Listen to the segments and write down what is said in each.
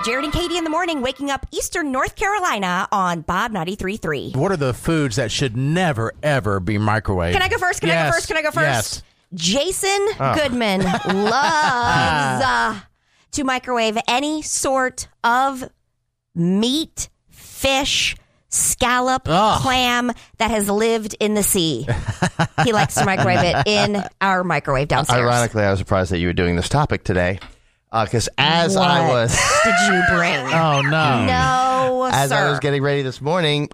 Jared and Katie in the morning, waking up Eastern North Carolina on Bob 93.3. What are the foods that should never, ever be microwaved? Can I go first? Can I go first? Yes. Jason Goodman loves to microwave any sort of meat, fish, scallop, clam that has lived in the sea. He likes to microwave it in our microwave downstairs. Ironically, I was surprised that you were doing this topic today. Because as What I was... did you bring? Oh, no. No, As sir. I was getting ready this morning,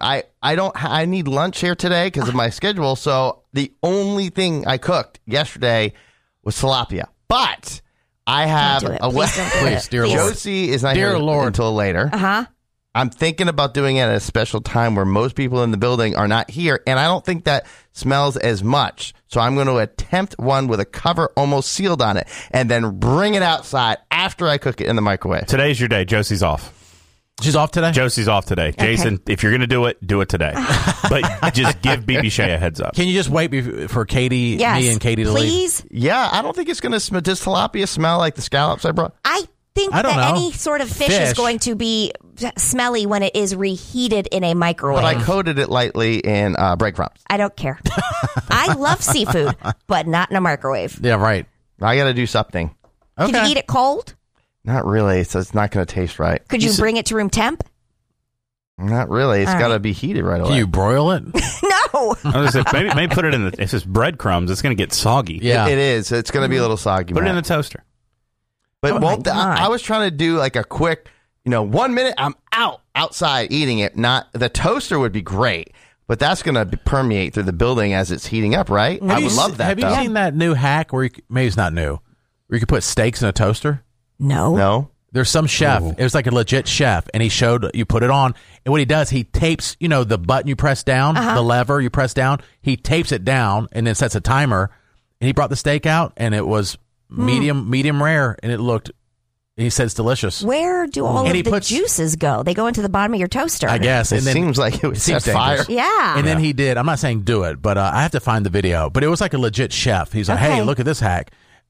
I need lunch here today because of my schedule. So the only thing I cooked yesterday was tilapia. But I have Don't do it. a Please don't do Please, it. dear Please. Lord. Josie is not Dear here Lord. until later. Uh-huh. I'm thinking about doing it at a special time where most people in the building are not here, and I don't think that smells as much. So I'm going to attempt one with a cover almost sealed on it, and then bring it outside after I cook it in the microwave. Today's your day. Josie's off. She's off today? Josie's off today. Jason, if you're going to do it today. But just give BB Shea a heads up. Can you just wait for Katie, Yes. me and Katie to leave? Please. Yeah, I don't think it's going to smell. Does tilapia smell like the scallops I brought? I think I don't that know. any sort of fish is Fish. going to be smelly when it is reheated in a microwave. But I coated it lightly in breadcrumbs. I don't care. I love seafood, but not in a microwave. Yeah, right. I got to do something. Okay. Can you eat it cold? Not really, so it's not going to taste right. Could you bring it to room temp? Not really. It's All got to right. be heated right away. Can you broil it? No. I was gonna say, maybe put it in the. If it's breadcrumbs, it's going to get soggy. Yeah. It is. It's going to be a little soggy. Put it in Matt. the toaster. But Oh won't my God. I was trying to do like a quick, 1 minute, I'm outside eating it. Not the toaster would be great, but that's going to permeate through the building as it's heating up, right? I would love that. Have you though. seen that new hack where maybe it's not new, where you could put steaks in a toaster? No. No. There's some chef. It was like a legit chef, and he showed you put it on, and what he does, he tapes, the button you press down, the lever you press down. He tapes it down, and then sets a timer. And he brought the steak out, and it was medium rare, and it looked. He said it's delicious. Where do all And of he the puts- juices go? They go into the bottom of your toaster. I guess. It And then seems like it would set seems fire. dangerous. Yeah. And then he did. I'm not saying do it, but I have to find the video. But it was like a legit chef. He's like, Okay. "Hey, look at this hack,"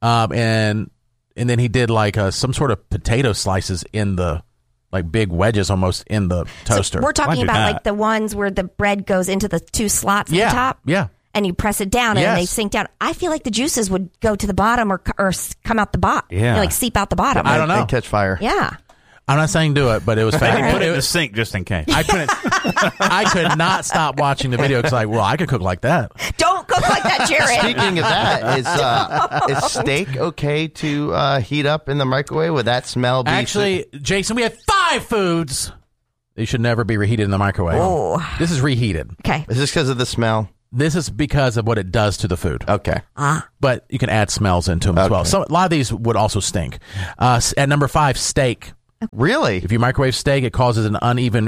and then he did like some sort of potato slices in the like big wedges almost in the toaster. We're talking Why do about that? like the ones where the bread goes into the two slots at yeah, the top. yeah. And you press it down and Yes. they sink down. I feel like the juices would go to the bottom or come out the bottom. Yeah. Like seep out the bottom. I don't know. They catch fire. Yeah. I'm not saying do it, but it was fake. Maybe put it in It the was- sink just in case. I could not stop watching the video because I could cook like that. Don't cook like that, Jared. Speaking of that, is steak okay to heat up in the microwave? Would that smell be Actually, Jason, we have 5 foods they should never be reheated in the microwave. Oh. This is reheated. Okay. Is this because of the smell? This is because of what it does to the food. Okay. But you can add smells into them as well. Okay. So a lot of these would also stink. At number 5, steak. Really? If you microwave steak, it causes an uneven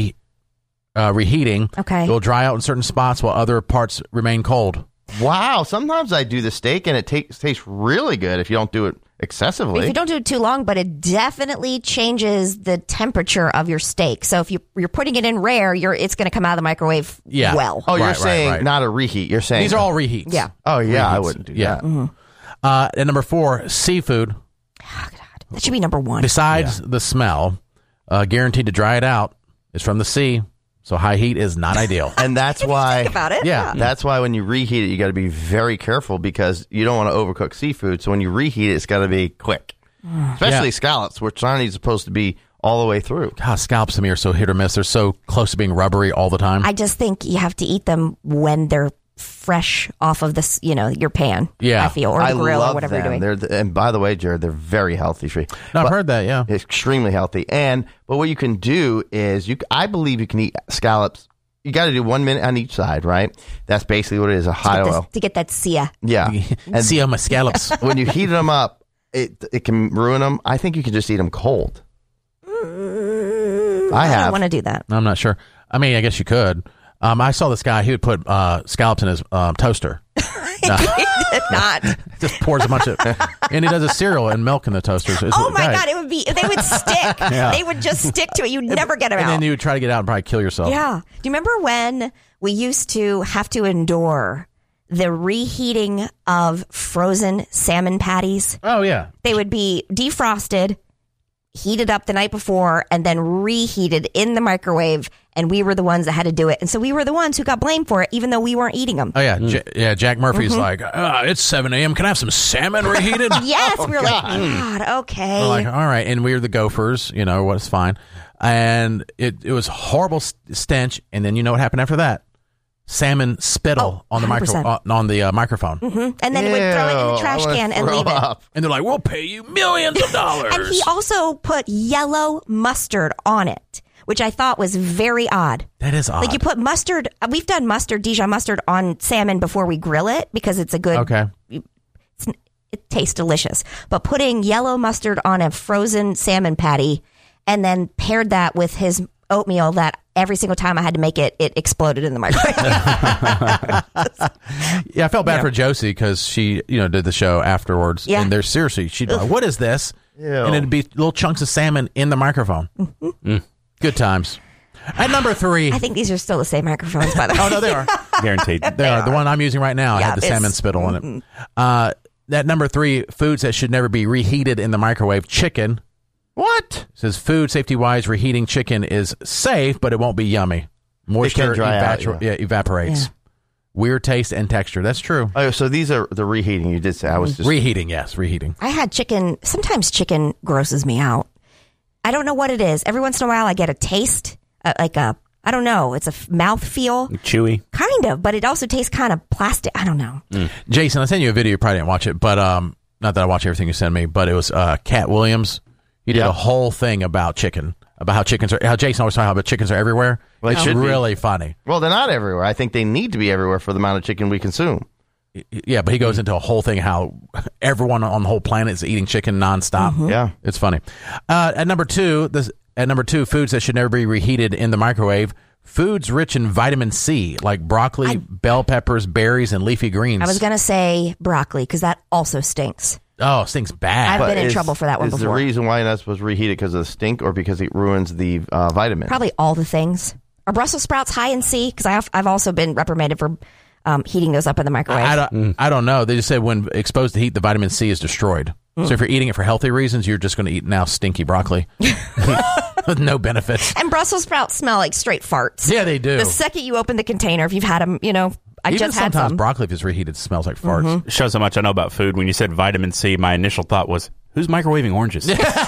reheating. Okay. It will dry out in certain spots while other parts remain cold. Wow. Sometimes I do the steak and it tastes really good if you don't do it excessively. If you don't do it too long, but it definitely changes the temperature of your steak. So if you're putting it in rare, it's going to come out of the microwave Yeah. well. Oh, you're Right, saying right. not a reheat. You're saying These are all reheats. Yeah. Oh yeah, I Reheats. wouldn't do Yeah. that. At number 4, seafood. Oh, God. That should be number 1. Besides the smell, guaranteed to dry it out, is from the sea. So high heat is not ideal. And that's why. About it. Yeah. That's why when you reheat it, you got to be very careful because you don't want to overcook seafood. So when you reheat it, it's got to be quick, especially Yeah. scallops, which aren't even supposed to be all the way through. God, scallops to me are so hit or miss. They're so close to being rubbery all the time. I just think you have to eat them when they're fresh off of this, your pan. Yeah. I feel, or the I grill love or whatever them. you're doing. And by the way, Jared, they're very healthy for you. No, I've But- heard that, yeah. Extremely healthy. But what you can do is I believe you can eat scallops. You got to do 1 minute on each side, right? That's basically what it is, a hot oil. To get that sia. Yeah. And See on my scallops. when you heat them up, it can ruin them. I think you can just eat them cold. I I have. don't want to do that. I'm not sure. I mean, I guess you could. I saw this guy. He would put scallops in his toaster. Not. Just pours a bunch of, and he does a cereal and milk in the toaster. So it's- Oh my guys, God! They would stick. Yeah. They would just stick to it. You'd never get them And out. then you would try to get out and probably kill yourself. Yeah. Do you remember when we used to have to endure the reheating of frozen salmon patties? Oh yeah. They would be defrosted heated up the night before and then reheated in the microwave, and we were the ones that had to do it. And so we were the ones who got blamed for it, even though we weren't eating them. Oh, yeah. Jack Murphy's like, it's 7 a.m. Can I have some salmon reheated? Yes. We were like, God, okay. We're like, all right. And we were the Gophers, what's fine. And it was horrible stench. And then you know what happened after that? Salmon spittle on the microphone. Mm-hmm. And then it would throw it in the trash can and leave it. And they're like, we'll pay you millions of dollars. And he also put yellow mustard on it, which I thought was very odd. That is odd. Like you put mustard. We've done Dijon mustard on salmon before we grill it because it's a good. Okay. It tastes delicious. But putting yellow mustard on a frozen salmon patty and then paired that with his oatmeal that every single time I had to make it, it exploded in the microwave. Yeah, I felt bad for Josie because she, did the show afterwards. Yeah. And there's seriously, she'd be like, what is this? Ew. And it'd be little chunks of salmon in the microphone. Mm-hmm. Good times. At number 3. I think these are still the same microphones, by the way. Oh, no, they are. Guaranteed. They are. The one I'm using right now had the salmon spittle in it. At number 3, foods that should never be reheated in the microwave, chicken. What? It says food safety-wise, reheating chicken is safe, but it won't be yummy. Moisture evaporates. Yeah. Weird taste and texture. That's true. Oh, so these are the reheating you did say. I was just reheating. Yes, reheating. I had chicken. Sometimes chicken grosses me out. I don't know what it is. Every once in a while, I get a taste, I don't know. It's a mouthfeel. Chewy. Kind of, but it also tastes kind of plastic. I don't know. Jason, I sent you a video. You probably didn't watch it, but not that I watch everything you send me, but it was Cat Williams. He did a whole thing about chicken, about how Jason always talks about chickens are everywhere. Well, it's really funny. Well, they're not everywhere. I think they need to be everywhere for the amount of chicken we consume. Yeah, but he goes into a whole thing how everyone on the whole planet is eating chicken nonstop. Mm-hmm. Yeah, it's funny. At number 2, foods that should never be reheated in the microwave. Foods rich in vitamin C, like broccoli, bell peppers, berries, and leafy greens. I was going to say broccoli because that also stinks. Oh, it stinks bad. I've been in trouble for that one before. Is the reason why you're not supposed to reheat it because of the stink or because it ruins the vitamins? Probably all the things. Are Brussels sprouts high in C? Because I've also been reprimanded for heating those up in the microwave. I don't know. They just said when exposed to heat, the vitamin C is destroyed. So if you're eating it for healthy reasons, you're just going to eat now stinky broccoli with no benefits. And Brussels sprouts smell like straight farts. Yeah, they do. The second you open the container, if you've had them, Even sometimes broccoli, if it's reheated, smells like farts. Mm-hmm. Shows how much I know about food. When you said vitamin C, my initial thought was, who's microwaving oranges?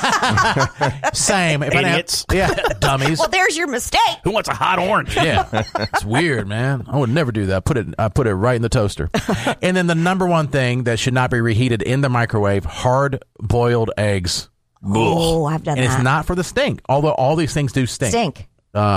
Same. Idiots. Dummies. Well, there's your mistake. Who wants a hot orange? Yeah. It's weird, man. I would never do that. I put it right in the toaster. And then the number one thing that should not be reheated in the microwave, hard-boiled eggs. Oh, I've done that. And it's not for the stink, although all these things do stink.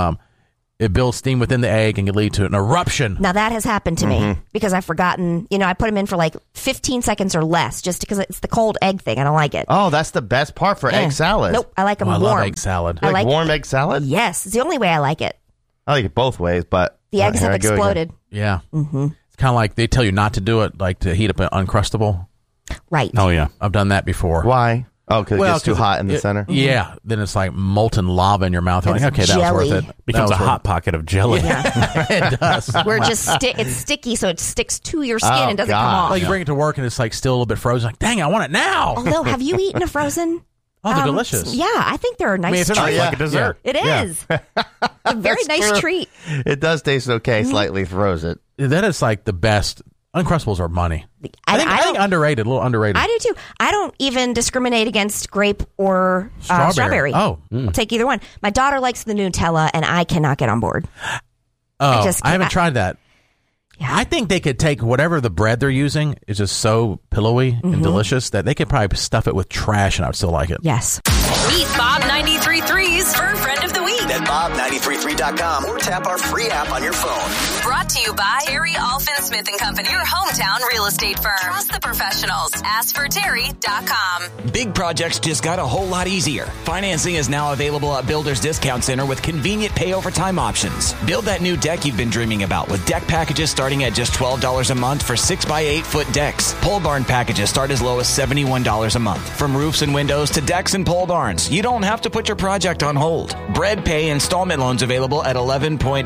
It builds steam within the egg and can lead to an eruption. Now, that has happened to me because I've forgotten. I put them in for like 15 seconds or less just because it's the cold egg thing. I don't like it. Oh, that's the best part for egg salad. Nope, I like them warm. I love egg salad. You like warm egg salad? Yes, it's the only way I like it. I like it both ways, but... The eggs have exploded. Yeah. Mm-hmm. It's kind of like they tell you not to do it, like to heat up an Uncrustable. Right. Oh, yeah. I've done that before. Why? Oh, because it gets too hot in the center? Yeah. Then it's like molten lava in your mouth. You're like, okay, jelly. that was worth it. Becomes a hot pocket of jelly. Yeah. It does. Where it just it's sticky, so it sticks to your skin and doesn't come off. Like you bring it to work and it's like still a little bit frozen. Like, dang, I want it now. Although, have you eaten a frozen? Oh, they're delicious. Yeah, I think they're a nice treat. Like a dessert. It is. A very nice treat. It does taste okay, slightly frozen. That is like the best. Uncrustables are money. I think underrated, a little underrated. I do too. I don't even discriminate against grape or strawberry. Oh. I'll take either one. My daughter likes the Nutella, and I cannot get on board. Oh, I haven't tried that. Yeah. I think they could take whatever the bread they're using is just so pillowy and delicious that they could probably stuff it with trash and I would still like it. Yes. Meet Bob 93.3's Fur Friend of the Week at bob933.com or tap our free app on your phone. Brought to you by Terry Alfin Smith & Company, your hometown real estate firm. Trust the professionals. AskForTerry.com. Big projects just got a whole lot easier. Financing is now available at Builders Discount Center with convenient pay over time options. Build that new deck you've been dreaming about with deck packages starting at just $12 a month for 6x8 foot decks. Pole barn packages start as low as $71 a month. From roofs and windows to decks and pole barns, you don't have to put your project on hold. Bread Pay installment loans available at 11.49%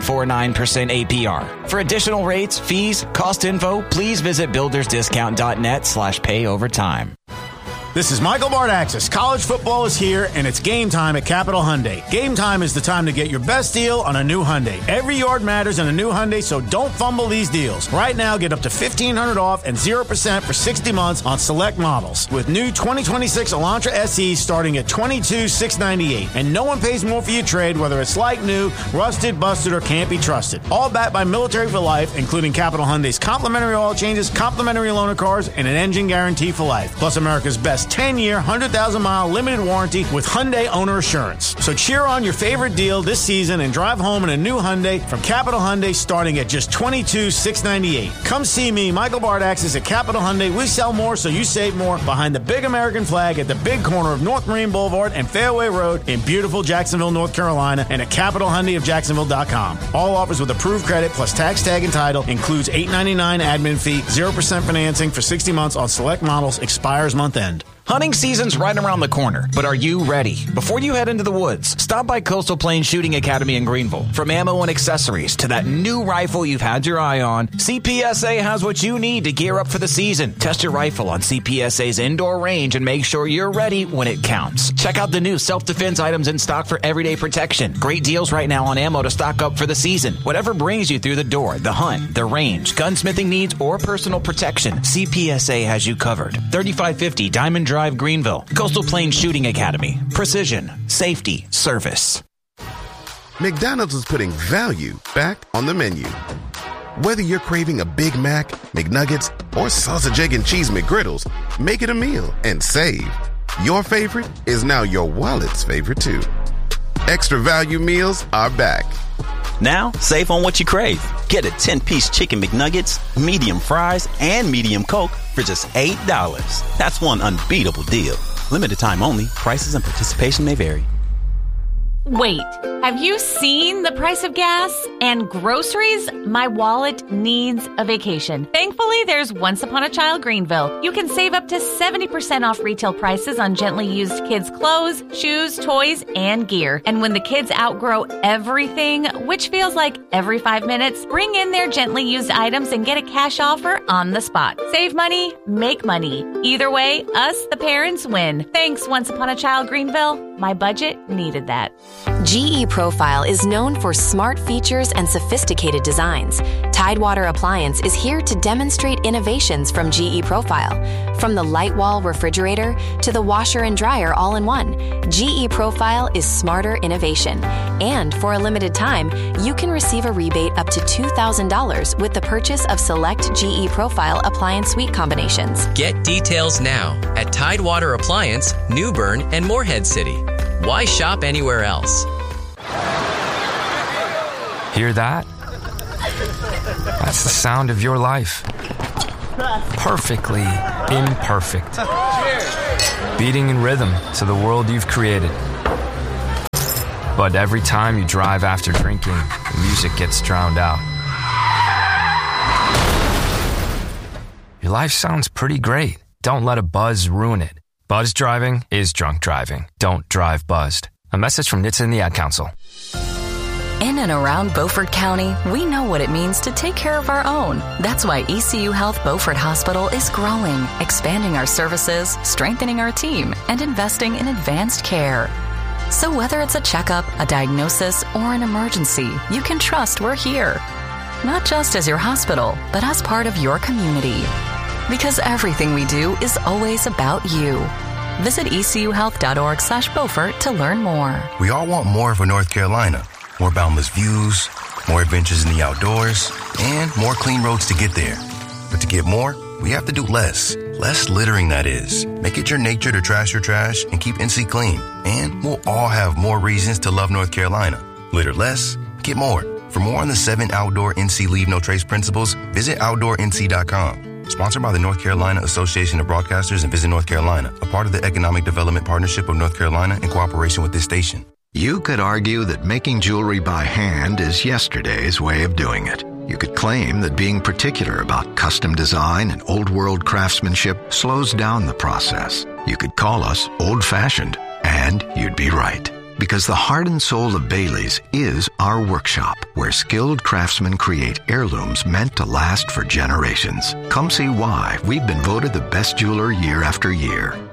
APR. For additional rates, fees, cost info, please visit buildersdiscount.net/pay over time. This is Michael Bardaxis. College football is here, and it's game time at Capital Hyundai. Game time is the time to get your best deal on a new Hyundai. Every yard matters in a new Hyundai, so don't fumble these deals. Right now, get up to $1,500 off and 0% for 60 months on select models. With new 2026 Elantra SEs starting at $22,698. And no one pays more for your trade, whether it's like new, rusted, busted, or can't be trusted. All backed by Military for Life, including Capital Hyundai's complimentary oil changes, complimentary loaner cars, and an engine guarantee for life. Plus America's best 10-year, 100,000-mile limited warranty with Hyundai Owner Assurance. So cheer on your favorite deal this season and drive home in a new Hyundai from Capital Hyundai starting at just $22,698. Come see me, Michael Bardaxis at Capital Hyundai. We sell more so you save more behind the big American flag at the big corner of North Marine Boulevard and Fairway Road in beautiful Jacksonville, North Carolina, and at CapitalHyundaiofJacksonville.com. All offers with approved credit plus tax tag and title. Includes $8.99 admin fee, 0% financing for 60 months on select models. Expires month end. Hunting season's right around the corner, but are you ready? Before you head into the woods, stop by Coastal Plains Shooting Academy in Greenville. From ammo and accessories to that new rifle you've had your eye on, CPSA has what you need to gear up for the season. Test your rifle on CPSA's indoor range and make sure you're ready when it counts. Check out the new self-defense items in stock for everyday protection. Great deals right now on ammo to stock up for the season. Whatever brings you through the door, the hunt, the range, gunsmithing needs, or personal protection, CPSA has you covered. 3550 Diamond Drive, Greenville. Coastal Plains Shooting Academy. Precision, safety, service. McDonald's is putting value back on the menu. Whether you're craving a Big Mac, McNuggets, or sausage, egg, and cheese McGriddles, make it a meal and save. Your favorite is now your wallet's favorite too. Extra value meals are back. Now, save on what you crave. Get a 10-piece chicken McNuggets, medium fries, and medium Coke for just $8. That's one unbeatable deal. Limited time only. Prices and participation may vary. Wait, have you seen the price of gas and groceries? My wallet needs a vacation. Thankfully, there's Once Upon a Child Greenville. You can save up to 70% off retail prices on gently used kids' clothes, shoes, toys, and gear. And when the kids outgrow everything, which feels like every 5 minutes, bring in their gently used items and get a cash offer on the spot. Save money, make money. Either way, us, the parents, win. Thanks, Once Upon a Child Greenville. My budget needed that. GE Profile is known for smart features and sophisticated designs. Tidewater Appliance is here to demonstrate innovations from GE Profile. From the light wall refrigerator to the washer and dryer all in one, GE Profile is smarter innovation. And for a limited time, you can receive a rebate up to $2,000 with the purchase of select GE Profile appliance suite combinations. Get details now at Tidewater Appliance, New Bern, and Morehead City. Why shop anywhere else? Hear that? That's the sound of your life. Perfectly imperfect. Beating in rhythm to the world you've created. But every time you drive after drinking, the music gets drowned out. Your life sounds pretty great. Don't let a buzz ruin it. Buzz driving is drunk driving. Don't drive buzzed. A message from NHTSA and the Ad Council. In and around Beaufort County, we know what it means to take care of our own. That's why ECU Health Beaufort Hospital is growing, expanding our services, strengthening our team, and investing in advanced care. So whether it's a checkup, a diagnosis, or an emergency, you can trust we're here. Not just as your hospital, but as part of your community. Because everything we do is always about you. Visit ecuhealth.org/Beaufort to learn more. We all want more for North Carolina. More boundless views, more adventures in the outdoors, and more clean roads to get there. But to get more, we have to do less. Less littering, that is. Make it your nature to trash your trash and keep NC clean. And we'll all have more reasons to love North Carolina. Litter less, get more. For more on the 7 Outdoor NC Leave No Trace principles, visit OutdoorNC.com. Sponsored by the North Carolina Association of Broadcasters and Visit North Carolina, a part of the Economic Development Partnership of North Carolina in cooperation with this station. You could argue that making jewelry by hand is yesterday's way of doing it. You could claim that being particular about custom design and old-world craftsmanship slows down the process. You could call us old-fashioned, and you'd be right. Because the heart and soul of Bailey's is our workshop, where skilled craftsmen create heirlooms meant to last for generations. Come see why we've been voted the best jeweler year after year.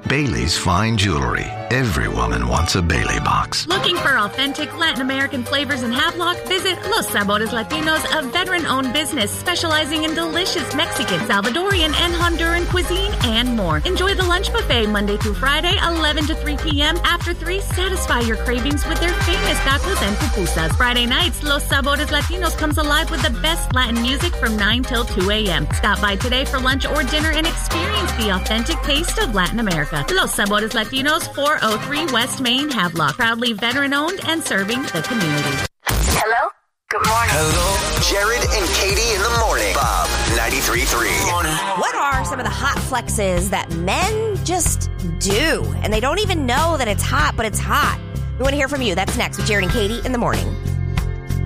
Bailey's fine jewelry. Every woman wants a Bailey box. Looking for authentic Latin American flavors in Havelock? Visit Los Sabores Latinos, a veteran-owned business specializing in delicious Mexican, Salvadorian, and Honduran cuisine and more. Enjoy the lunch buffet Monday through Friday, 11 to 3 p.m. After 3, satisfy your cravings with their famous tacos and pupusas. Friday nights, Los Sabores Latinos comes alive with the best Latin music from 9 till 2 a.m. Stop by today for lunch or dinner and experience the authentic taste of Latin America. Los Sabores Latinos, 403 West Main, Havelock. Proudly veteran-owned and serving the community. Hello? Good morning. Hello? Jared and Katie in the morning. Bob, 93.3. What are some of the hot flexes that men just do? And they don't even know that it's hot, but it's hot. We want to hear from you. That's next with Jared and Katie in the morning.